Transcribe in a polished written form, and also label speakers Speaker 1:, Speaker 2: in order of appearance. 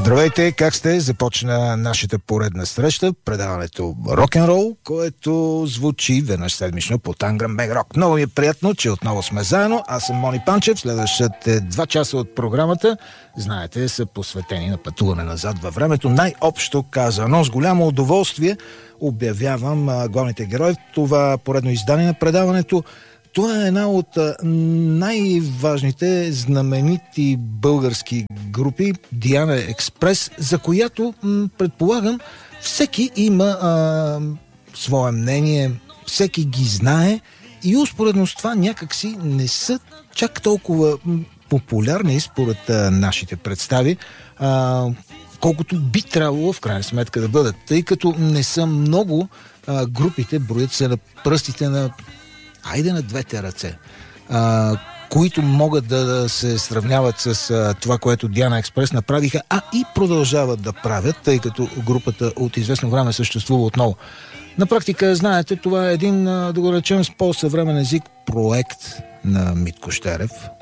Speaker 1: Здравейте, как сте? Започна нашата поредна среща, предаването Рок-н-рол, което звучи веднъж седмично по Танграм Бег Рок. Много ми е приятно, че отново сме заедно. Аз съм Мони Панчев. Следващите 2 часа от програмата, знаете, са посветени на пътуване назад във времето. Най-общо казано, с голямо удоволствие обявявам главните герои в това поредно издание на предаването. Това е една от най-важните знаменити български групи, Диана Експрес, за която, предполагам, всеки има свое мнение, всеки ги знае и успоредно с това някакси не са чак толкова популярни според нашите представи, колкото би трябвало в крайна сметка да бъдат, тъй като не са много групите, броят се на пръстите на на двете ръце, които могат да се сравняват с това, което Диана Експрес направиха, и продължават да правят, тъй като групата от известно време съществува отново. На практика, знаете, това е един, да го речем с по-съвремен език, проект на Митко Щерев,